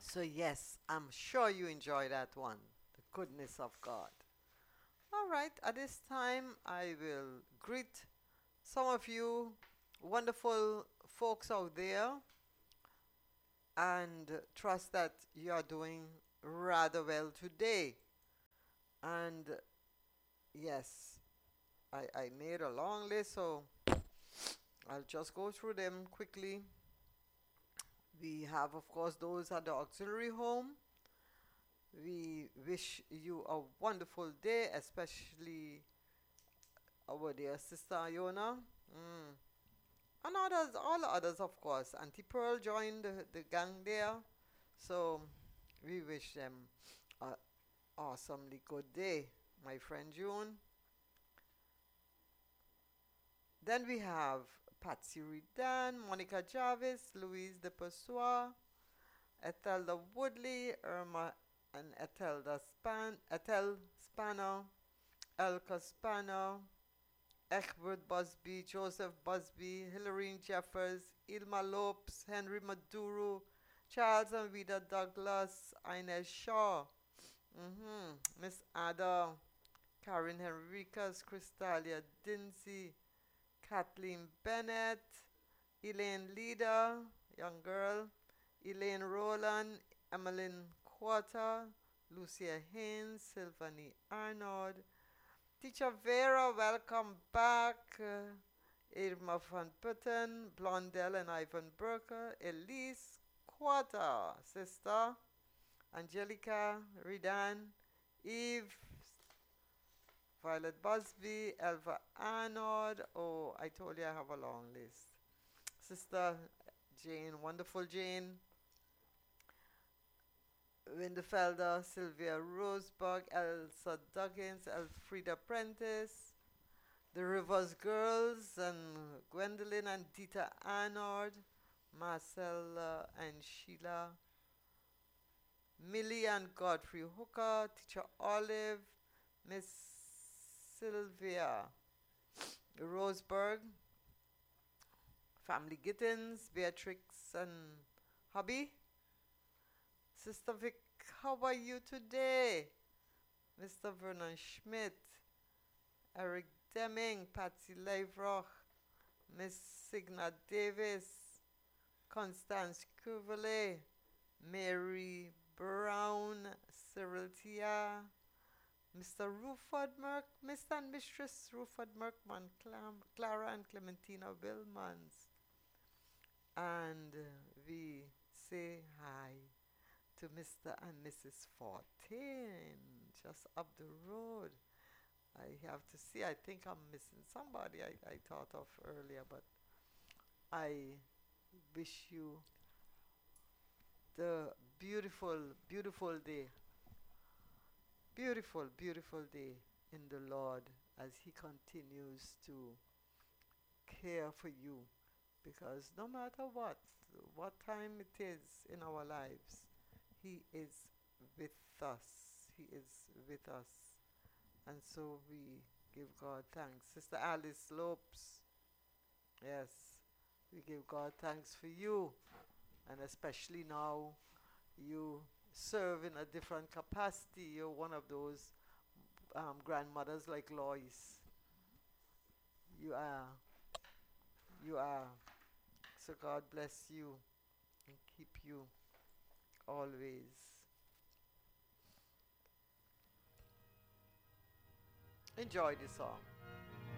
So, yes, I'm sure you enjoy that one. The goodness of God. All right, at this time, I will greet some of you wonderful folks out there and trust that you are doing rather well today. And yes, I made a long list, so I'll just go through them quickly. We have, of course, those at the auxiliary home. We wish you a wonderful day, especially our dear sister Iona. Mm. And others, all others, of course. Auntie Pearl joined the gang there. So we wish them an awesomely good day, my friend June. Then we have Patsy Redan, Monica Jarvis, Louise de Pessoa, Ethelda Woodley, Irma and Ethel Spanner, Elka Spanner, Egbert Busby, Joseph Busby, Hilary Jeffers, Ilma Lopes, Henry Maduro, Charles and Vida Douglas, Inez Shaw, Miss Ada, Karen Henricas, Crystalia Dinsey, Kathleen Bennett, Elaine Leader, young girl, Elaine Rowland, Emmeline Quarter, Lucia Haynes, Sylvanie Arnold, Teacher Vera, welcome back. Irma van Putten, Blondell and Ivan Burker, Elise Quarter, sister, Angelica Redan, Eve, Violet Busby, Elva Arnold. Oh, I told you I have a long list. Sister Jane, wonderful Jane, Windefelder, Sylvia Roseberg, Elsa Duggins, Elfrida Prentice, the Rivers Girls, and Gwendolyn and Dita Arnold, Marcella and Sheila, Millie and Godfrey Hooker, Teacher Olive, Miss Sylvia Roseberg, Family Gittins, Beatrix and Hubby, Sister Vic, how are you today? Mr. Vernon Schmidt, Eric Deming, Patsy Leibroch, Miss Signa Davis, Constance Cuvelet, Mary Brown, Cyril Tia, Mr. Ruford Merck, Mr. and Mistress Ruford Merkman, Clara and Clementina Wilmans. And we say hi to Mr. and Mrs. 14, just up the road. I have to see, I think I'm missing somebody I thought of earlier, but I wish you the beautiful, beautiful day. Beautiful, beautiful day in the Lord as He continues to care for you. Because no matter what time it is in our lives, He is with us. He is with us. And so we give God thanks. Sister Alice Lopes, yes, we give God thanks for you. And especially now, you serve in a different capacity. You're one of those grandmothers like Lois. You are. You are. So God bless you and keep you always. Enjoy the song.